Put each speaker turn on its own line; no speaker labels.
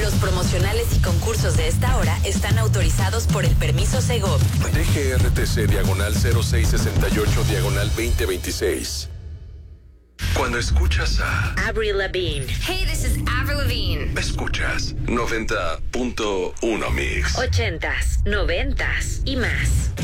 Los promocionales y concursos de esta hora están autorizados por el permiso Segov.
DGRTC diagonal 0668 diagonal 2026. Cuando escuchas a
Avril Lavigne.
Hey, this is Avril Lavigne.
escuchas 90.1 Mix.
80s, 90s y más.